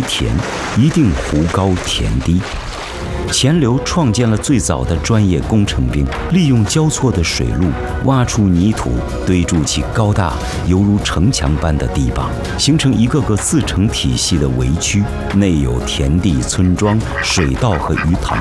围田，一定湖高田低。钱刘创建了最早的专业工程兵，利用交错的水路挖出泥土，堆筑起高大犹如城墙般的堤坝，形成一个个自成体系的围区，内有田地、村庄、水道和鱼塘。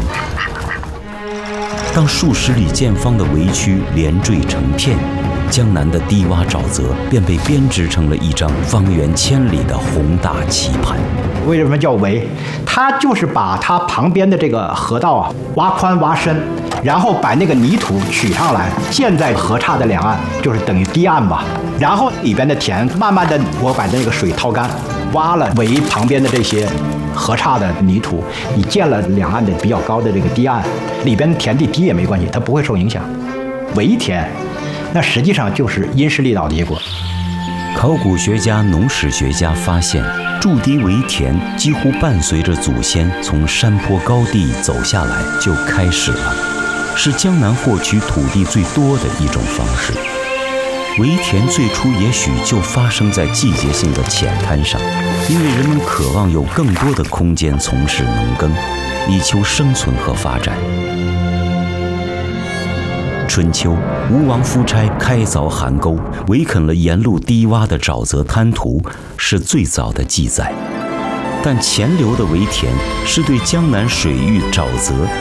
当数十里见方的围区连缀成片，江南的低洼沼泽便被编织成了一张方圆1000里的宏大棋盘。 为什么叫围？它就是把它旁边的这个河道啊挖宽挖深，然后把那个泥土取上来，建在河岔的两岸，就是等于堤岸吧。然后里边的田慢慢的，我把那个水掏干，挖了围旁边的这些河岔的泥土，你建了两岸的比较高的这个堤岸，里边的田地低也没关系，它不会受影响。围田，那实际上就是因势利导的结果。 考古学家、农史学家发现，筑堤围田几乎伴随着祖先从山坡高地走下来就开始了，是江南获取土地最多的一种方式。围田最初也许就发生在季节性的浅滩上，因为人们渴望有更多的空间从事农耕，以求生存和发展。春秋，吴王夫差开凿邗沟，围垦了沿路低洼的沼泽滩涂，是最早的记载。但钱刘的围田是对江南水域沼泽